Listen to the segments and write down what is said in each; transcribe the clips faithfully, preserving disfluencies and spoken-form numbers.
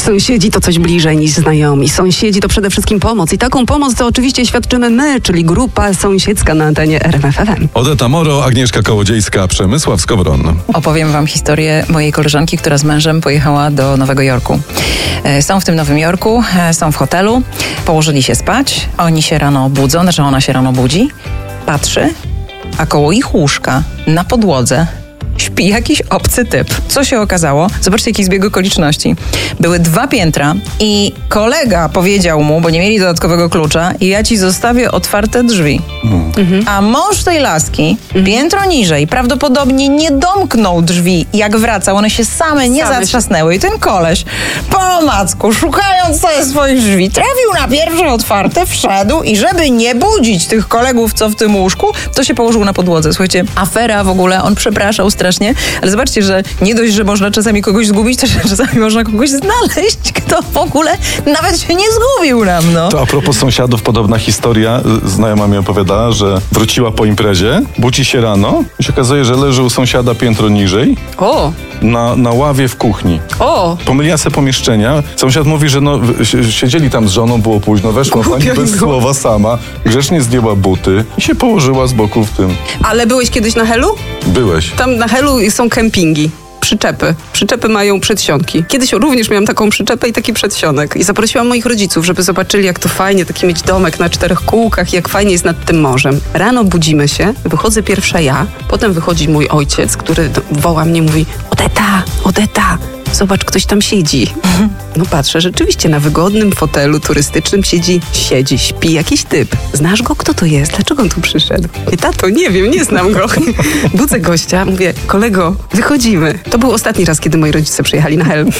Sąsiedzi to coś bliżej niż znajomi. Sąsiedzi to przede wszystkim pomoc. I taką pomoc to oczywiście świadczymy my, czyli grupa sąsiedzka na antenie R M F F M. Odeta Moro, Agnieszka Kołodziejska, Przemysław Skowron. Opowiem wam historię mojej koleżanki, która z mężem pojechała do Nowego Jorku. Są w tym Nowym Jorku, są w hotelu, położyli się spać, oni się rano budzą, znaczy ona się rano budzi, patrzy, a koło ich łóżka na podłodze śpi jakiś obcy typ. Co się okazało? Zobaczcie, jaki zbieg okoliczności. Były dwa piętra i kolega powiedział mu, bo nie mieli dodatkowego klucza, i ja ci zostawię otwarte drzwi. Mm. Mhm. A mąż tej laski, mhm. piętro niżej, prawdopodobnie nie domknął drzwi. Jak wracał, one się same nie same zatrzasnęły. Się. I ten koleś po macku, szukając sobie swoich drzwi, trafił na pierwsze otwarte, wszedł i żeby nie budzić tych kolegów, co w tym łóżku, to się położył na podłodze. Słuchajcie, afera w ogóle, on przepraszał strasznie, ale zobaczcie, że nie dość, że można czasami kogoś zgubić, to czasami można kogoś znaleźć, kto w ogóle nawet się nie zgubił nam, no. To a propos sąsiadów, podobna historia. Znajoma mi opowiadała, że wróciła po imprezie, budzi się rano i się okazuje, że leży u sąsiada piętro niżej. O! Na, na ławie w kuchni. O! Pomyliła se pomieszczenia. Sąsiad mówi, że no, siedzieli tam z żoną, było późno, weszła pani bez słowa sama, grzecznie zdjęła buty i się położyła z boku w tym. Ale byłeś kiedyś na Helu? Byłeś. Tam na Helu są kempingi. Przyczepy. Przyczepy mają przedsionki. Kiedyś również miałam taką przyczepę i taki przedsionek. I zaprosiłam moich rodziców, żeby zobaczyli, jak to fajnie, taki mieć domek na czterech kółkach, jak fajnie jest nad tym morzem. Rano budzimy się, wychodzę pierwsza ja, potem wychodzi mój ojciec, który woła mnie, mówi: Odeta, Odeta, zobacz, ktoś tam siedzi. No patrzę, rzeczywiście na wygodnym fotelu turystycznym siedzi, siedzi, śpi jakiś typ. Znasz go? Kto to jest? Dlaczego on tu przyszedł? I tato, nie wiem, nie znam go. Budzę gościa, mówię: kolego, wychodzimy. To był ostatni raz, kiedy moi rodzice przyjechali na Helm.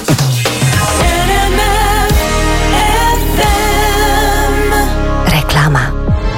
Reklama.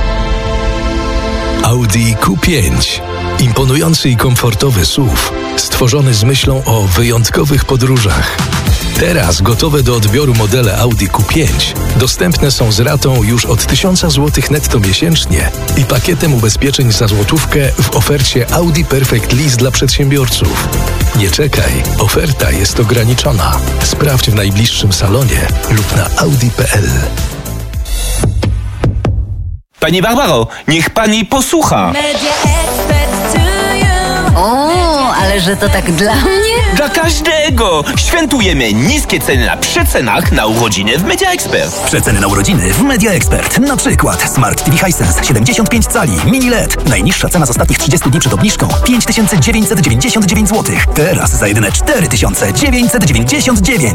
Audi Q pięć. Imponujący i komfortowy S U V, stworzony z myślą o wyjątkowych podróżach. Teraz gotowe do odbioru modele Audi Q pięć dostępne są z ratą już od tysiąc złotych netto miesięcznie i pakietem ubezpieczeń za złotówkę w ofercie Audi Perfect Lease dla przedsiębiorców. Nie czekaj, oferta jest ograniczona. Sprawdź w najbliższym salonie lub na audi kropka p l. Pani Barbaro, niech pani posłucha. O, ale że to tak dla mnie? Dla każdego! Świętujemy niskie ceny na przecenach na urodziny w Media Expert. Przeceny na urodziny w Media Expert. Na przykład Smart T V Hisense siedemdziesiąt pięć cali, mini L E D. Najniższa cena z ostatnich trzydziestu dni przed obniżką pięć tysięcy dziewięćset dziewięćdziesiąt dziewięć złotych. Teraz za jedyne cztery tysiące dziewięćset dziewięćdziesiąt dziewięć.